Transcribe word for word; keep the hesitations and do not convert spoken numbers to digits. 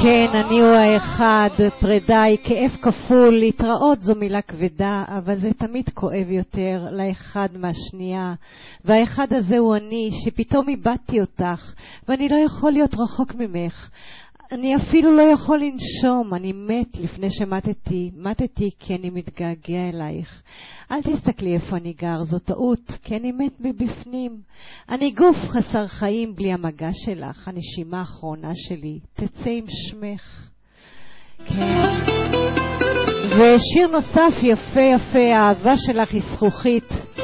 כן, אני הוא האחד, פרידה היא כאב כפול, להתראות זו מילה כבדה, אבל זה תמיד כואב יותר לאחד מהשנייה. והאחד הזה הוא אני, שפתאום איבדתי אותך, ואני לא יכול להיות רחוק ממך. אני אפילו לא יכול לנשום, אני מת לפני שמתתי, מתתי כי אני מתגעגע אלייך. אל תסתכלי איפה אני גר, זו טעות, כי אני מת מבפנים. אני גוף חסר חיים בלי המגע שלך, הנשימה האחרונה שלי, תצא עם שמך. כן. ושיר נוסף יפה יפה, האהבה שלך היא זכוכית.